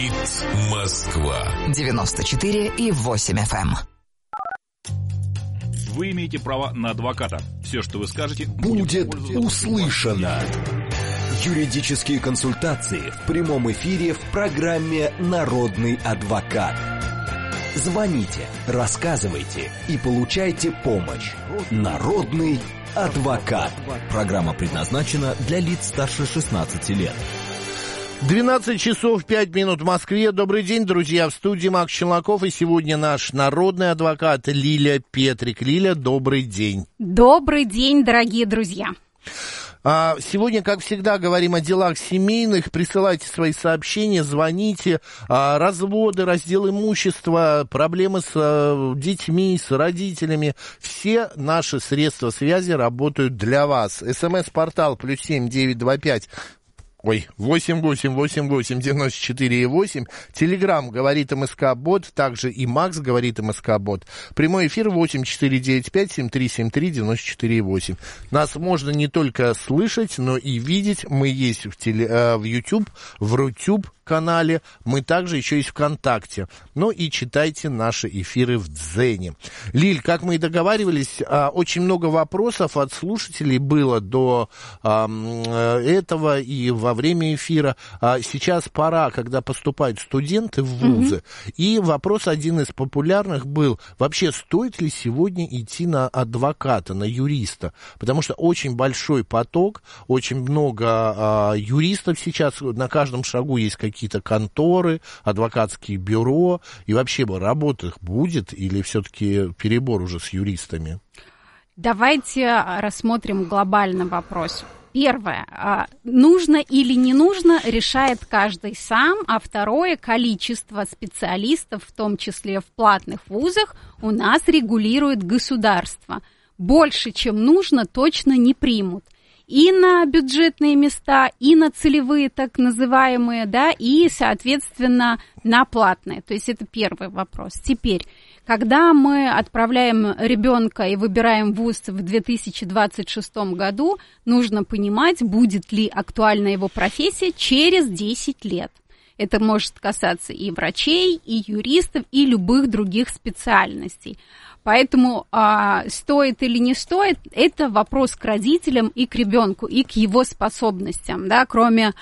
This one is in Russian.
Говорит Москва. 94,8 FM. Вы имеете право на адвоката. Все, что вы скажете, будет услышано. Юридические консультации в прямом эфире в программе «Народный адвокат». Звоните, рассказывайте и получайте помощь. «Народный адвокат». Программа предназначена для лиц старше 16 лет. 12 часов 5 минут в Москве. Добрый день, друзья. В студии Макс Челноков. И сегодня наш народный адвокат Лилия Петрик. Лиля, добрый день. Добрый день, дорогие друзья. Сегодня, как всегда, говорим о делах семейных. Присылайте свои сообщения, звоните. Разводы, раздел имущества, проблемы с детьми, с родителями. Все наши средства связи работают для вас. СМС-портал +7 925 888894,8. Телеграм говорит МСК-бот, также и Макс говорит МСК-бот. Прямой эфир 8495-7373-94,8. Нас можно не только слышать, но и видеть. Мы есть в YouTube, в Рутюб канале, мы также еще есть ВКонтакте. Ну и читайте наши эфиры в Дзене. Лиль, как мы и договаривались, очень много вопросов от слушателей было до этого и во время эфира. Сейчас пора, когда поступают студенты в вузы. И вопрос один из популярных был, вообще стоит ли сегодня идти на адвоката, на юриста? Потому что очень большой поток, очень много юристов сейчас, на каждом шагу есть какие-то конторы, адвокатские бюро, и вообще работа их будет или все-таки перебор уже с юристами? Давайте рассмотрим глобальный вопрос. Первое, нужно или не нужно, решает каждый сам, а второе, количество специалистов, в том числе в платных вузах, у нас регулирует государство. Больше, чем нужно, точно не примут. И на бюджетные места, и на целевые так называемые, да, и, соответственно, на платные. То есть это первый вопрос. Теперь, когда мы отправляем ребенка и выбираем вуз в 2026 году, нужно понимать, будет ли актуальна его профессия через 10 лет. Это может касаться и врачей, и юристов, и любых других специальностей. Поэтому стоит или не стоит, это вопрос к родителям и к ребенку, и к его способностям, да, кроме